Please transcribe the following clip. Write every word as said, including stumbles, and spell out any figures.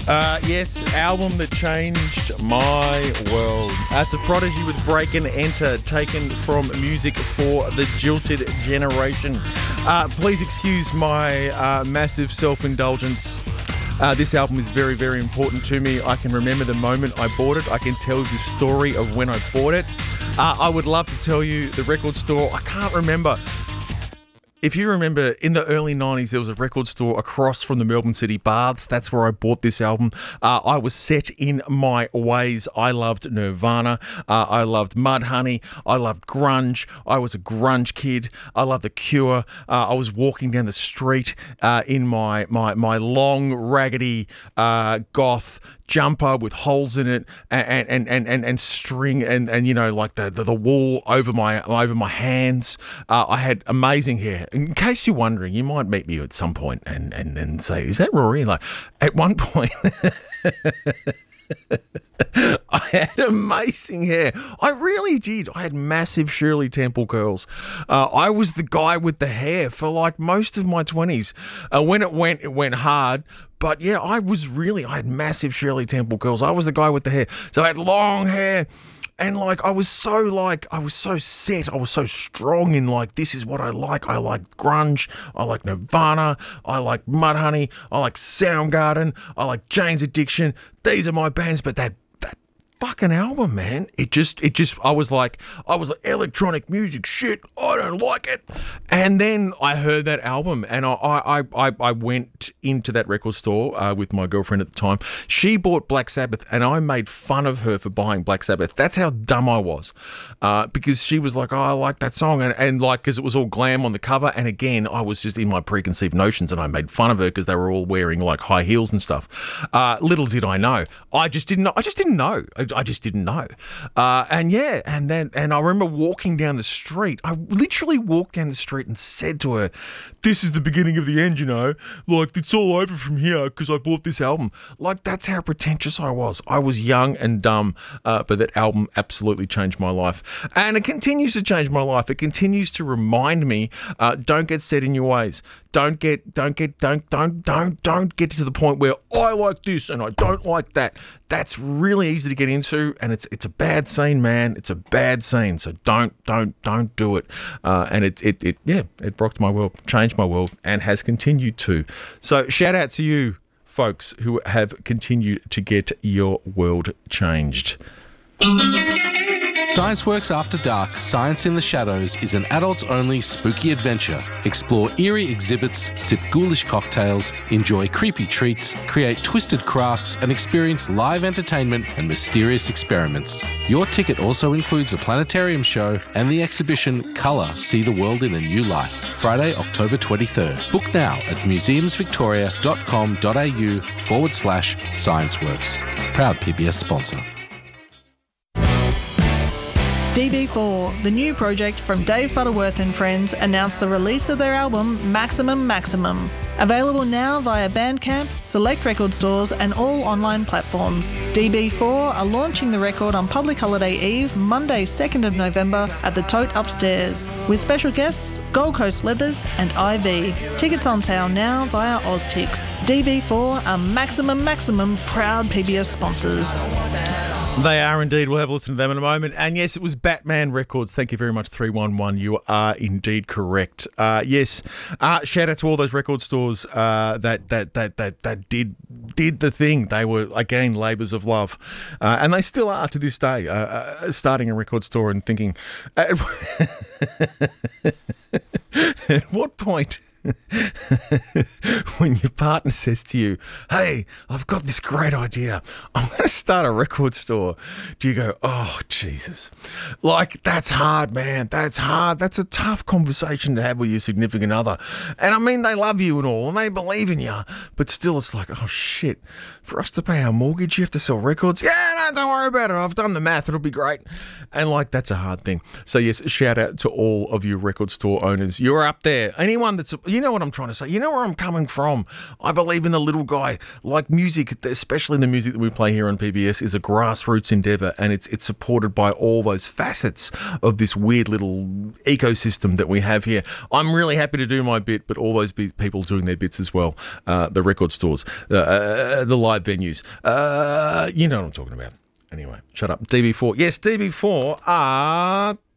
Uh, yes, album that changed my world. That's a Prodigy with Break and Enter, taken from Music for the Jilted Generation. Uh, please excuse my uh, massive self-indulgence. Uh, this album is very, very important to me. I can remember the moment I bought it. I can tell the story of when I bought it. Uh, I would love to tell you the record store. I can't remember. If you remember, in the early nineties, there was a record store across from the Melbourne City Baths. That's where I bought this album. Uh, I was set in my ways. I loved Nirvana. Uh, I loved Mudhoney. I loved grunge. I was a grunge kid. I loved The Cure. Uh, I was walking down the street uh, in my my my long, raggedy uh, goth jumper with holes in it and and and and, and string and, and you know like the, the the wool over my over my hands. Uh, I had amazing hair. In case you're wondering, you might meet me at some point and and, and say, "Is that Rory?" Like at one point. I had amazing hair. I really did. I had massive Shirley Temple curls. Uh, I was the guy with the hair for like most of my twenties. Uh, when it went, it went hard. But yeah, I was really, I had massive Shirley Temple curls. I was the guy with the hair. So I had long hair. And like, I was so like, I was so set. I was so strong in like, this is what I like. I like grunge. I like Nirvana. I like Mudhoney. I like Soundgarden. I like Jane's Addiction. These are my bands. But that, that fucking album, man, it just, it just, I was like, I was like, electronic music, shit, I don't like it. And then I heard that album and I, I, I, I went into that record store uh, with my girlfriend at the time. She bought Black Sabbath and I made fun of her for buying Black Sabbath. That's how dumb I was uh, because she was like, oh, I like that song. And, and like, because it was all glam on the cover. And again, I was just in my preconceived notions and I made fun of her because they were all wearing like high heels and stuff. Uh, little did I know. I just didn't know. I just didn't know. I, I just didn't know. Uh, and yeah, and then, and I remember walking down the street. I literally walked down the street and said to her, this is the beginning of the end, you know, like it's all over from here because I bought this album. Like that's how pretentious I was. I was young and dumb, uh, but that album absolutely changed my life. And it continues to change my life. It continues to remind me, uh, don't get set in your ways. Don't get, don't get, don't, don't, don't, don't get to the point where I like this and I don't like that. That's really easy to get into, and it's it's a bad scene, man. It's a bad scene. So don't, don't, don't do it. Uh, and it, it, it, yeah, it rocked my world, changed my world, and has continued to. So shout out to you, folks, who have continued to get your world changed. Science Works After Dark, Science in the Shadows is an adults-only spooky adventure. Explore eerie exhibits, sip ghoulish cocktails, enjoy creepy treats, create twisted crafts, and experience live entertainment and mysterious experiments. Your ticket also includes a planetarium show and the exhibition Colour, See the World in a New Light, Friday, October twenty-third. Book now at museumsvictoria.com.au forward slash ScienceWorks. Proud P B S sponsor. D B four, the new project from Dave Butterworth and friends, announced the release of their album Maximum Maximum. Available now via Bandcamp, select record stores and all online platforms. D B four are launching the record on Public Holiday Eve, Monday second of November at the Tote Upstairs, with special guests Gold Coast Leathers and I V. Tickets on sale now via Oztix. D B four are Maximum Maximum proud P B S sponsors. They are indeed. We'll have a listen to them in a moment. And yes, it was Batman Records. Thank you very much, three one one. You are indeed correct. Uh, yes, uh, shout out to all those record stores uh, that, that that that that did did the thing. They were, again, labours of love. Uh, and they still are to this day, uh, uh, starting a record store and thinking, at, at what point... when your partner says to you, hey, I've got this great idea, I'm going to start a record store, do you go, oh, Jesus? Like, that's hard, man. That's hard. That's a tough conversation to have with your significant other. And I mean, they love you and all, and they believe in you, but still it's like, oh, shit, for us to pay our mortgage, you have to sell records? Yeah, no, don't worry about it. I've done the math. It'll be great. And, like, that's a hard thing. So, yes, shout out to all of you record store owners. You're up there. Anyone that's... you know what I'm trying to say. You know where I'm coming from. I believe in the little guy. Like music, especially the music that we play here on P B S, is a grassroots endeavour, and it's it's supported by all those facets of this weird little ecosystem that we have here. I'm really happy to do my bit, but all those be- people doing their bits as well. Uh, the record stores, uh, uh, the live venues. Uh, you know what I'm talking about. Anyway, shut up. D B four. Yes, D B four are